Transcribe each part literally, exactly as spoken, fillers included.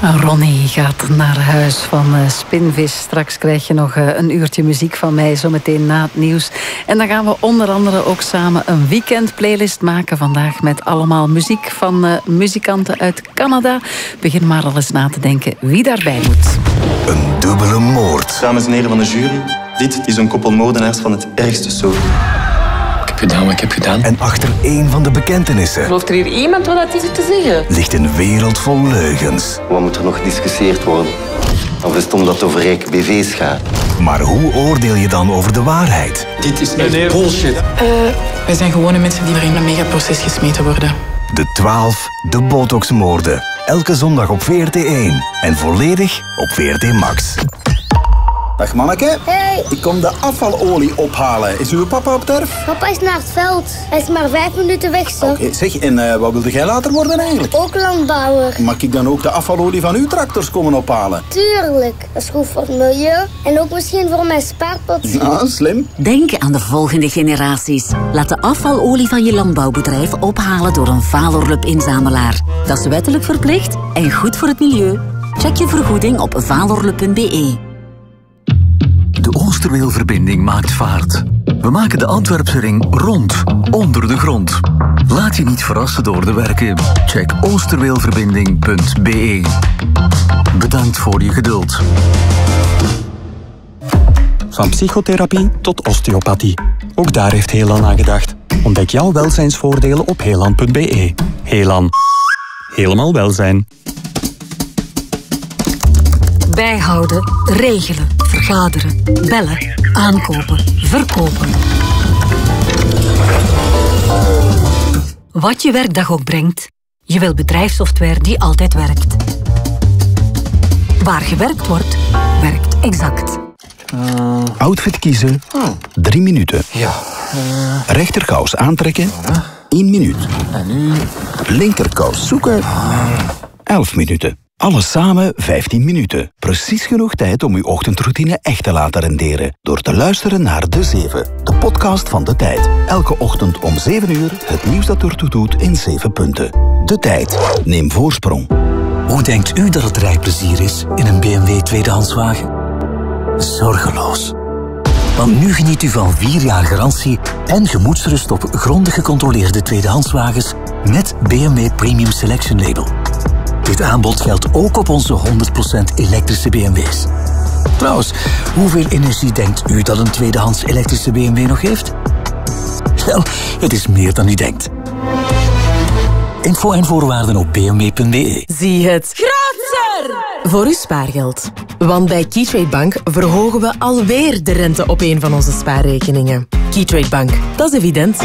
Ronnie gaat naar huis van uh, Spinvis. Straks krijg je nog uh, een uurtje muziek van mij, zometeen na het nieuws. En dan gaan we onder andere ook samen een weekendplaylist maken. Vandaag met allemaal muziek van uh, muzikanten uit Canada. Begin maar al eens na te denken wie daarbij moet. Een dubbele moord. Dames en heren van de jury, dit is een koppel moordenaars van het ergste soort. Ik heb gedaan wat ik heb gedaan. En achter één van de bekentenissen... Gelooft er hier iemand wat dat is te zeggen? ...ligt een wereld vol leugens. Wat moet er nog gediscussieerd worden? Of is het omdat het over rijke B V's gaat? Maar hoe oordeel je dan over de waarheid? Dit is echt bullshit. Uh, wij zijn gewone mensen die er in een megaproces gesmeten worden. De twaalf, de botoxmoorden. Elke zondag op V R T één. En volledig op V R T Max. Dag manneke. Hey. Ik kom de afvalolie ophalen. Is uw papa op terf? Papa is naar het veld. Hij is maar vijf minuten weg, zo. Oké, okay, zeg, en uh, wat wilde jij later worden eigenlijk? Ook landbouwer. Mag ik dan ook de afvalolie van uw tractors komen ophalen? Tuurlijk. Dat is goed voor het milieu. En ook misschien voor mijn spaarpot. Ja, slim. Denk aan de volgende generaties. Laat de afvalolie van je landbouwbedrijf ophalen door een Valorlup-inzamelaar. Dat is wettelijk verplicht en goed voor het milieu. Check je vergoeding op valorlup punt b e. De Oosterweelverbinding maakt vaart. We maken de Antwerpse ring rond, onder de grond. Laat je niet verrassen door de werken. Check oosterweelverbinding punt b e. Bedankt voor je geduld. Van psychotherapie tot osteopathie. Ook daar heeft Helan aan gedacht. Ontdek jouw welzijnsvoordelen op helan punt b e. Helan. Helemaal welzijn. Bijhouden, regelen, vergaderen, bellen, aankopen, verkopen. Wat je werkdag ook brengt, je wil bedrijfssoftware die altijd werkt. Waar gewerkt wordt, werkt Exact. Uh, Outfit kiezen, oh. drie minuten. Ja. Uh, Rechterkous aantrekken, uh. één minuut. En nu? Linkerkous zoeken, uh. elf minuten. Alles samen vijftien minuten. Precies genoeg tijd om uw ochtendroutine echt te laten renderen. Door te luisteren naar De Zeven, de podcast van De Tijd. Elke ochtend om zeven uur het nieuws dat ertoe doet in zeven punten. De Tijd. Neem voorsprong. Hoe denkt u dat het rijplezier is in een B M W tweedehandswagen? Zorgeloos. Want nu geniet u van vier jaar garantie en gemoedsrust op grondig gecontroleerde tweedehandswagens met B M W Premium Selection Label. Dit aanbod geldt ook op onze honderd procent elektrische B M W's. Trouwens, hoeveel energie denkt u dat een tweedehands elektrische B M W nog heeft? Wel, het is meer dan u denkt. Info en voorwaarden op b m w punt b e. Zie het grootser voor uw spaargeld. Want bij Keytrade Bank verhogen we alweer de rente op een van onze spaarrekeningen. Keytrade Bank, dat is evident.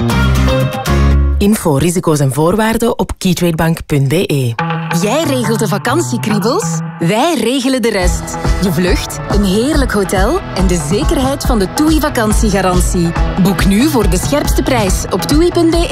Info, risico's en voorwaarden op keytradebank punt b e. Jij regelt de vakantiekriebels, wij regelen de rest. Je vlucht, een heerlijk hotel en de zekerheid van de TUI vakantiegarantie. Boek nu voor de scherpste prijs op toei punt b e.